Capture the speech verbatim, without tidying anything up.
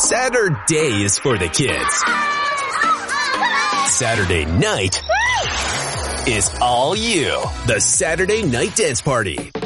Saturday is for the kids. Saturday night is all you. The Saturday Night Dance Party.